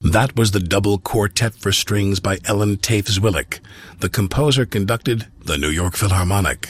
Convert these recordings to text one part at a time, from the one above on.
That was the double quartet for strings by Ellen Tafe-Zwillich. The composer conducted the New York Philharmonic.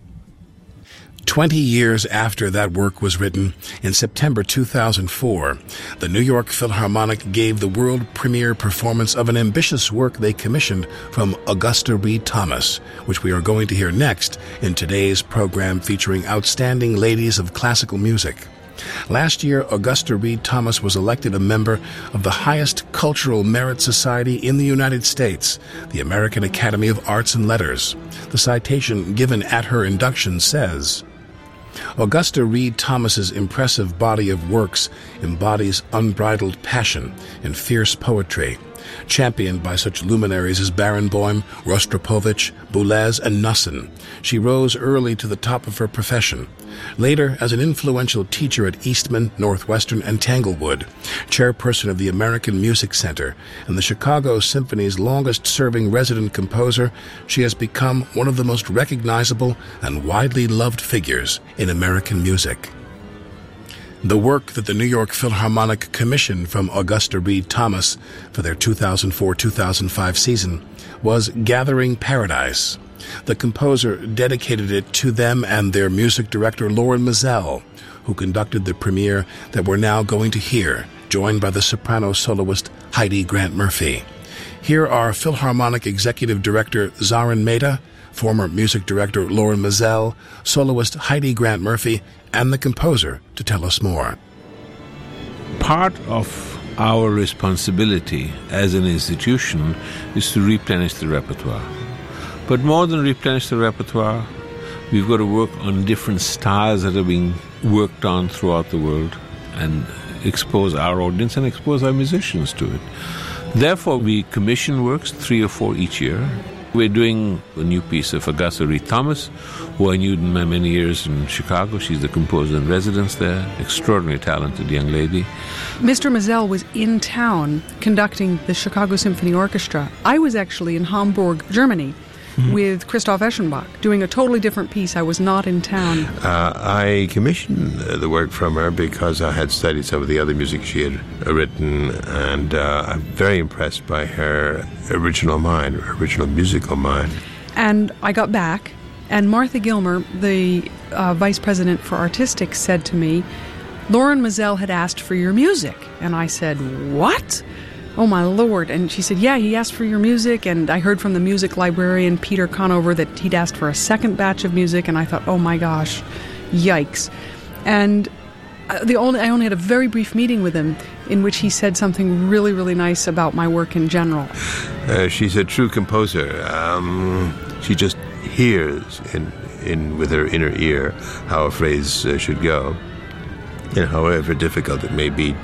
20 years after that work was written, in September 2004, the New York Philharmonic gave the world premiere performance of an ambitious work they commissioned from Augusta Reed Thomas, which we are going to hear next in today's program featuring outstanding ladies of classical music. Last year, Augusta Reed Thomas was elected a member of the highest cultural merit society in the United States, the American Academy of Arts and Letters. The citation given at her induction says, Augusta Reed Thomas's impressive body of works embodies unbridled passion and fierce poetry, championed by such luminaries as Barenboim, Rostropovich, Boulez, and Nussen. She rose early to the top of her profession. Later, as an influential teacher at Eastman, Northwestern, and Tanglewood, chairperson of the American Music Center, and the Chicago Symphony's longest-serving resident composer, she has become one of the most recognizable and widely loved figures in American music. The work that the New York Philharmonic commissioned from Augusta Reed Thomas for their 2004-2005 season was Gathering Paradise. The composer dedicated it to them and their music director, Loren Maazel, who conducted the premiere that we're now going to hear, joined by the soprano soloist Heidi Grant Murphy. Here are Philharmonic Executive Director Zoran Mehta, former music director Loren Maazel, soloist Heidi Grant Murphy, and the composer to tell us more. Part of our responsibility as an institution is to replenish the repertoire. But more than replenish the repertoire, we've got to work on different styles that are being worked on throughout the world and expose our audience and expose our musicians to it. Therefore, we commission works, 3 or 4 each year. We're doing a new piece of Augusta Reed Thomas, who I knew in my many years in Chicago. She's the composer in residence there, extraordinarily talented young lady. Mr. Maazel was in town conducting the Chicago Symphony Orchestra. I was actually in Hamburg, Germany, with Christoph Eschenbach, doing a totally different piece. I was not in town. I commissioned the work from her because I had studied some of the other music she had written, and I'm very impressed by her original mind, her original musical mind. And I got back, and Martha Gilmer, the vice president for artistic, said to me, Loren Maazel had asked for your music. And I said, what? Oh, my Lord. And she said, yeah, he asked for your music. And I heard from the music librarian, Peter Conover, that he'd asked for a second batch of music. And I thought, oh, my gosh, yikes. And I only had a very brief meeting with him in which he said something really, really nice about my work in general. She's a true composer. She just hears with her inner ear how a phrase should go. And however difficult it may be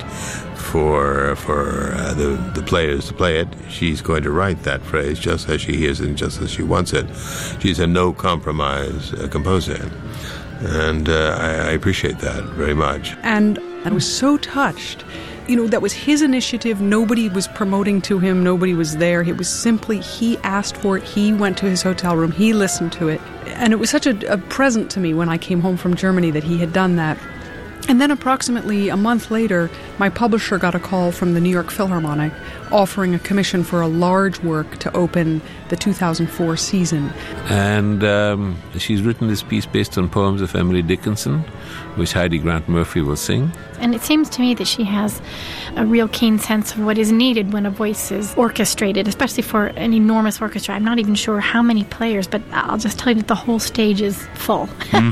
for the players to play it, she's going to write that phrase just as she hears it and just as she wants it. She's a no-compromise composer, and I appreciate that very much. And I was so touched. You know, that was his initiative. Nobody was promoting to him. Nobody was there. It was simply he asked for it. He went to his hotel room. He listened to it. And it was such a present to me when I came home from Germany that he had done that. And then approximately a month later, my publisher got a call from the New York Philharmonic offering a commission for a large work to open the 2004 season. And she's written this piece based on poems of Emily Dickinson, which Heidi Grant Murphy will sing. And it seems to me that she has a real keen sense of what is needed when a voice is orchestrated, especially for an enormous orchestra. I'm not even sure how many players, but I'll just tell you that the whole stage is full.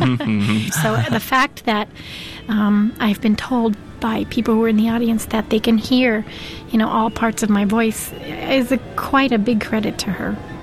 So the fact that I've been told by people who are in the audience that they can hear, all parts of my voice is quite a big credit to her.